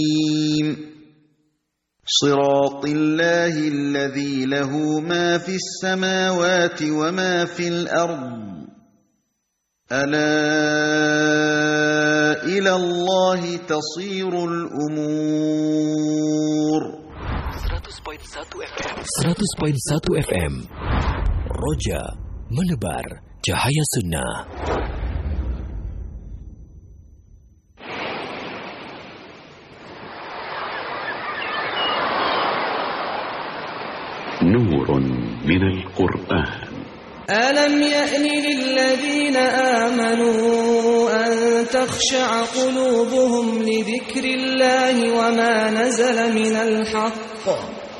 صراط الله الذي له ما في السماوات وما في الأرض ألا إلى الله تصير الأمور 100.1 FM Roja menebar cahaya sunnah. نور من القرآن. ألم يأن للذين آمنوا أن تخشع قلوبهم لذكر الله وما نزل من الحق